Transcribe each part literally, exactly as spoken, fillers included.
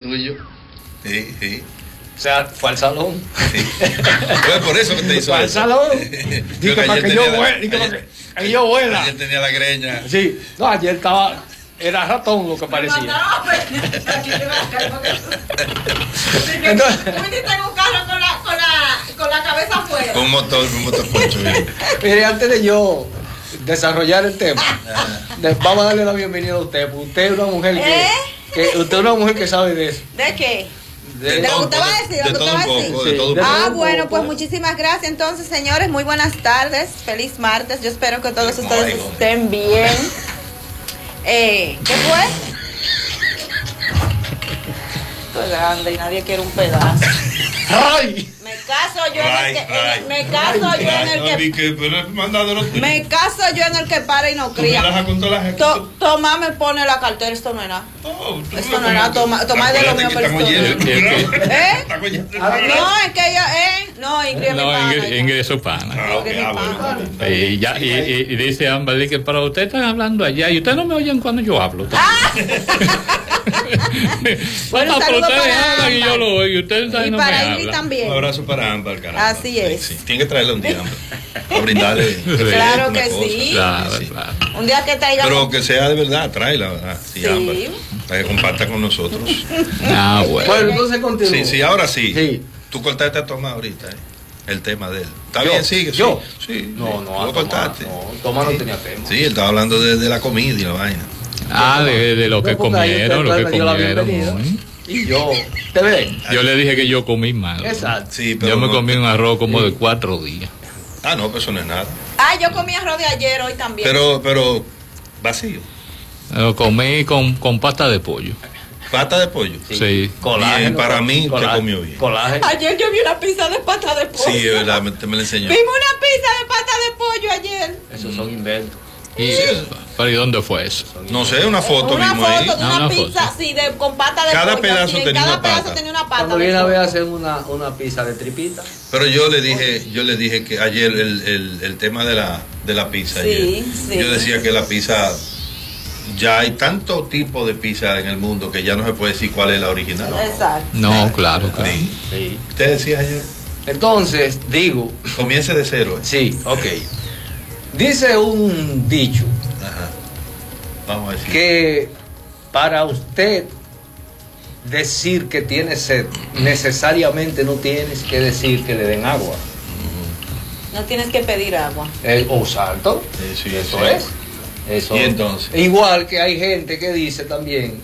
tuyo. Sí, sí. O sea, fue al salón. Sí. Fue por eso que te hizo fue eso. al salón. Dice para que yo vuela. Que yo vuela. Ayer tenía la greña. Sí. No, ayer estaba... Era ratón lo que parecía. Entonces, tú viniste en un carro con la, con la, con la cabeza afuera. Con un motor, un motor poncho. Mire, antes de yo desarrollar el tema, de, vamos a darle la bienvenida a usted. Porque usted es una mujer que, ¿Eh? que usted es una mujer que sabe de eso. ¿De qué? De, de todo, lo que usted va a decir, de, lo que todo usted va a un decir. poco, de Sí, todo un de poco. Ah, un bueno, poco. pues muchísimas gracias. Entonces, señores, muy buenas tardes. Feliz martes. Yo espero que todos ustedes estén bien. Eh, ¿Qué fue? Esto es grande y nadie quiere un pedazo. ¡Ay! Me caso yo en el que, Ay, me caso yo en el que, que pero mandado los me caso yo en el que para y no Tú me cría. las con todas las To, Tomás me pone la cartera, esto no es nada. Oh, tú Esto me no es nada, toma, toma de lo mío Acuérdate que estamos personal. llenos. ¿Eh? Está con- No, es que yo, eh, no, Ingrid es mi No, pana, Ingrid, hija. Ingrid es su pana. Ah, ok, Ingrid es ah, mi pana. bueno. Y, ya, y, y- y dice Amberly que para usted están hablando allá y ustedes no me oyen cuando yo hablo. Bueno, No, un pero saludo ustedes para hablan y yo Ámbar. lo oigo y ustedes Y no para me Ingrid hablan. también. Un abrazo para Ámbar, caramba. Así es. Sí, sí. Tiene que traerle un día, Ámbar. A brindarle. Claro una que cosa. sí. Claro, Sí, sí. claro. Un día que traiga. Pero que sea de verdad, tráela, ¿verdad? Sí, Sí. Ámbar. Para que comparta con nosotros. Ah, bueno. Bueno, entonces continúo. Sí, sí, ahora sí. Sí. Tú cortaste a Tomás ahorita, ¿eh? El tema de él. ¿Está ¿Yo? bien? Sigue. ¿Yo? Sí. Sí, No, sí. no, Tú a lo Tomás, cortaste. no, Tomás no Sí. tenía tema. Sí, él estaba hablando de, de la comida y la vaina. Ah, de, de lo que No, porque ahí usted comieron, lo que me dio la comieron. bienvenida. ¿eh? Y yo, ¿te ves? Yo le dije que yo comí mal. Exacto. Sí, pero Yo me no- comí un arroz como de cuatro días. Ah, no, pues eso no es nada. Ah, yo comí arroz de ayer, hoy también. Pero, pero, vacío. Lo comí con, con pasta de pollo. Pata de pollo. Sí. Colágeno. Bien, para mí, te colágeno, comió bien. Colágeno. Ayer yo vi una pizza de pata de pollo. Sí, es verdad, me, me la enseñó. Vimos una pizza de pata de pollo ayer. Esos son inventos. Y, pero ¿y dónde fue eso? No sé, una foto Una mismo foto ahí. de una, Ah, una pizza foto. así de con pata de Cada pollo. pedazo así, tenía cada una pedazo pata. tenía una pata Cuando de viene a pollo. ver hacer una, una pizza de tripita. Pero yo le dije, yo le dije que ayer el, el, el tema de la, de la pizza. Sí, ayer, sí. Yo decía que la pizza, ya hay tanto tipo de pizza en el mundo que ya no se puede decir cuál es la original. Exacto. No, claro, claro. Sí. Sí. Usted decía ayer, Entonces, digo, comience de cero. ¿eh? sí, ok. Dice un dicho Ajá. Vamos a decir. que para usted decir que tiene sed, necesariamente no tienes que decir que le den agua. No tienes que pedir agua. Eh, o salto. Sí, sí, Eso sí. es. Eso. ¿Y entonces? Igual que hay gente que dice también,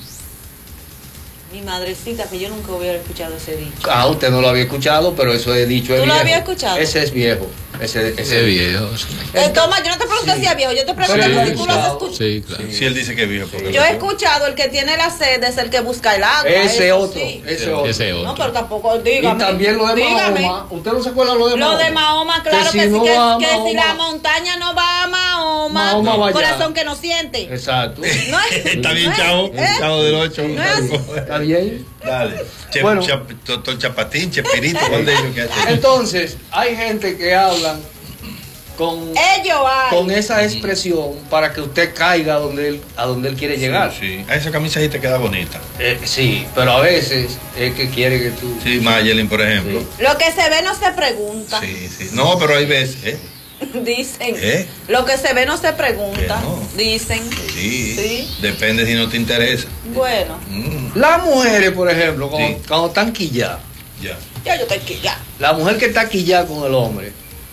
Mi madrecita, que yo nunca hubiera escuchado ese dicho. ah, usted no lo había escuchado, pero eso es dicho es ¿Tú lo viejo. habías escuchado? Ese es viejo. Ese, ese, Ese viejo. Eh, toma, yo no te pregunté si es viejo, yo te pregunté Pero si yo tú lo has he escuchado. Sí, claro. Si él dice que es viejo, porque Yo he escuchado el que tiene la sed es el que busca el agua. Ese eso otro, sí. ese otro. Ese No, otro. pero tampoco, dígame. Y también lo de dígame. Mahoma. ¿Usted no se acuerda lo de Lo Mahoma? de Mahoma, claro que, si sí, no que, va a que si Mahoma- la montaña no va a Mahoma, Mahoma va allá. corazón que no siente. Exacto. No es, Está bien, no es- chavo. ¿eh? Chavo del ocho. No es así. ¿Está bien? Dale. Che, Bueno. chap- doctor Chapatín, Chespirito, ¿cuál de ellos que hace? Entonces, hay gente que hablan con, Ellos hay. con esa expresión para que usted caiga a donde él, a donde él quiere llegar. Sí, a esa camisa ahí te queda bonita. Eh, sí, pero a veces es que quiere que tú... Sí, Mayelin, por ejemplo. Sí. Lo que se ve no se pregunta. Sí, sí. No, pero hay veces, ¿eh? Dicen. ¿Eh? Lo que se ve no se pregunta. Que no. Dicen. Sí. Sí. Depende si no te interesa. Bueno, Mm, Las mujeres, por ejemplo, cuando, Sí. cuando están quilladas, ya. ya yo estoy aquí, ya. la mujer que está quillada con el hombre,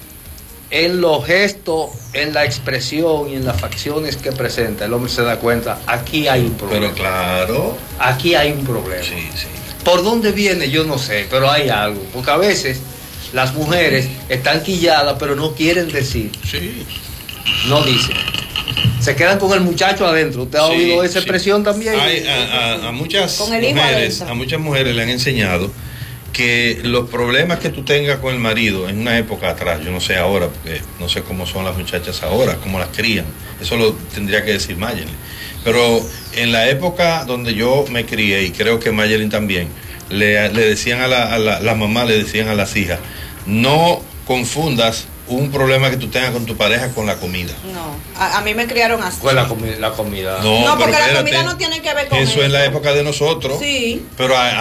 en los gestos, en la expresión y en las facciones que presenta, el hombre se da cuenta, aquí hay un problema. Pero claro. Aquí hay un problema. Sí, sí. ¿Por dónde viene? Yo no sé, pero hay algo. Porque a veces las mujeres están quilladas, pero no quieren decir. Sí. No dicen. Se quedan con el muchacho adentro. ¿Usted ha Sí, oído esa sí. expresión también? Hay, a, a- a muchas Con el hijo mujeres, adentro. a muchas mujeres le han enseñado que los problemas que tú tengas con el marido en una época atrás, yo no sé ahora, porque no sé cómo son las muchachas ahora, cómo las crían, eso lo tendría que decir Mayelin. Pero en la época donde yo me crié, y creo que Mayelin también, le, le decían a la, a la, las mamás, le decían a las hijas, no confundas un problema que tú tengas con tu pareja con la comida. No, a, a mí me criaron así. Pues la, comi- la comida. No, No, porque pero la espérate, comida no tiene que ver con eso. eso. En la época de nosotros. Sí. Pero a-